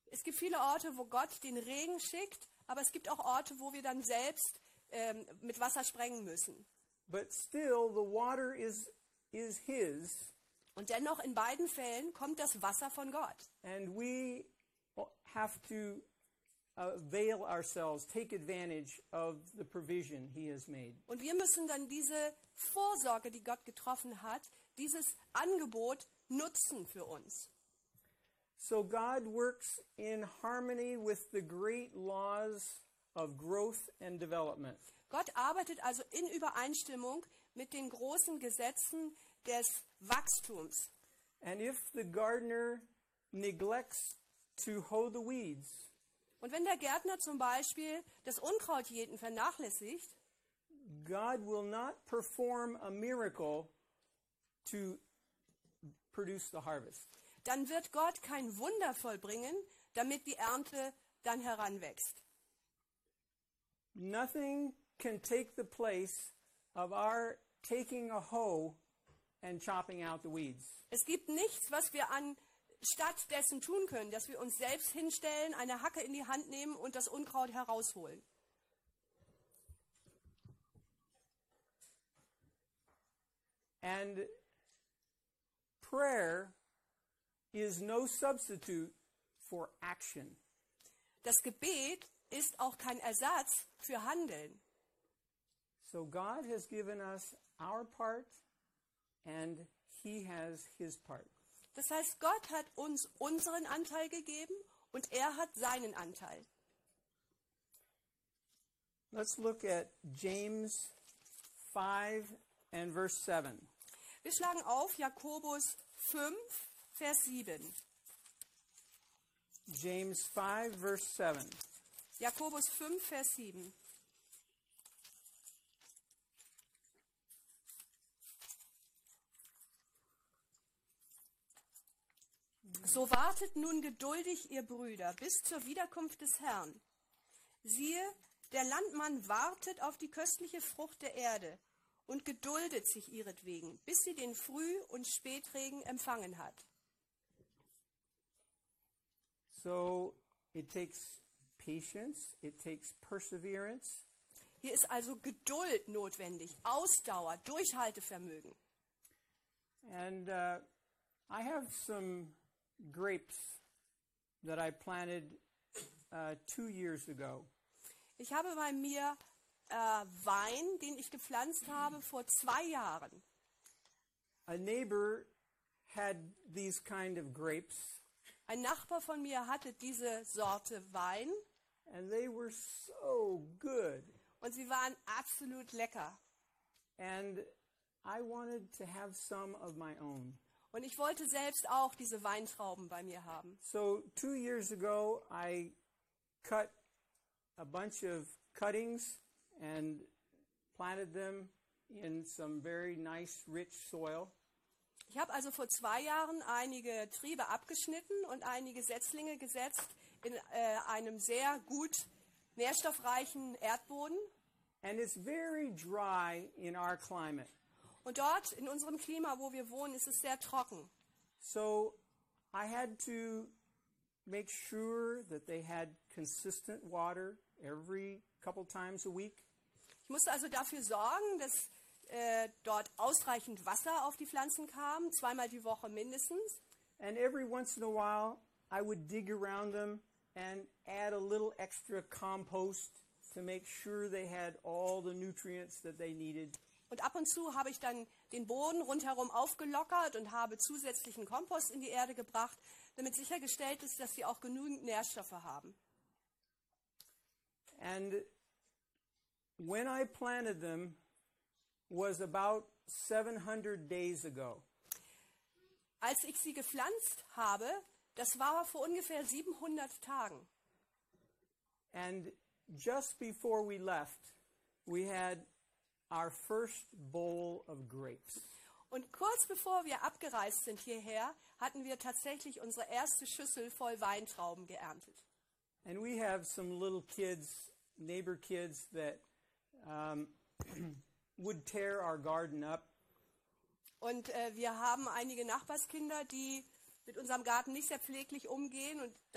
Es gibt viele Orte, wo Gott den Regen schickt, aber es gibt auch Orte, wo wir dann selbst mit Wasser sprengen müssen. But still, the water is His, Und dennoch in beiden Fällen kommt das Wasser von Gott. and we have to avail ourselves, take advantage of the provision He has made. Und wir müssen dann diese Vorsorge, die Gott getroffen hat, dieses Angebot nutzen für uns. So God works in harmony with the great laws of growth and development. Gott arbeitet also in Übereinstimmung mit den großen Gesetzen des Wachstums. And if the gardener neglects to hoe the weeds, Und wenn der Gärtner zum Beispiel das Unkrautjäten vernachlässigt, God will not perform a miracle to produce the harvest. dann wird Gott kein Wunder vollbringen, damit die Ernte dann heranwächst. Nothing can take the place of our taking a hoe and chopping out the weeds. Es gibt nichts, was wir anstattdessen tun können, dass wir uns selbst hinstellen, eine Hacke in die Hand nehmen und das Unkraut herausholen. And prayer is no substitute for action. Das Gebet ist auch kein Ersatz für Handeln. So God has given us our part and He has His part. Das heißt, Gott hat uns unseren Anteil gegeben und er hat seinen Anteil. Let's look at James 5 and verse 7. Wir schlagen auf Jakobus 5, Vers 7. James 5 verse 7. Jakobus 5, Vers 7. So wartet nun geduldig, ihr Brüder, bis zur Wiederkunft des Herrn. Siehe, der Landmann wartet auf die köstliche Frucht der Erde und geduldet sich ihretwegen, bis sie den Früh- und Spätregen empfangen hat. So it takes patience, it takes perseverance, Hier ist also Geduld notwendig, Ausdauer, Durchhaltevermögen. and I have some grapes that I planted 2 years ago. Ich habe bei mir Wein, den ich gepflanzt habe vor 2 Jahren. A neighbor had these kind of grapes, Ein Nachbar von mir hatte diese Sorte Wein and they were so good. und sie waren absolut lecker. And I wanted to have some of my own. Und ich wollte selbst auch diese Weintrauben bei mir haben. So 2 years ago, I cut a bunch of cuttings and planted them in some very nice, rich soil. Ich habe also vor 2 Jahren einige Triebe abgeschnitten und einige Setzlinge gesetzt in einem sehr gut nährstoffreichen Erdboden. And it's very dry in our climate. Und dort in unserem Klima, wo wir wohnen, ist es sehr trocken. So I had to make sure that they had consistent water every couple times a week. Ich musste also dafür sorgen, dass dort ausreichend Wasser auf die Pflanzen kam, 2-mal die Woche mindestens. And every once in a while, I would dig around them and add a little extra compost to make sure they had all the nutrients that they needed. Und ab und zu habe ich dann den Boden rundherum aufgelockert und habe zusätzlichen Kompost in die Erde gebracht, damit sichergestellt ist, dass sie auch genügend Nährstoffe haben. And when I planted them was about 700 days ago. Als ich sie gepflanzt habe, das war vor ungefähr 700 Tagen. And just before we left, we had our first bowl of grapes. Und kurz bevor wir abgereist sind hierher, hatten wir tatsächlich unsere erste Schüssel voll Weintrauben geerntet. And we have some little kids, neighbor kids, that would tear our garden up. Und wir haben einige Nachbarskinder, die mit unserem Garten nicht sehr pfleglich umgehen und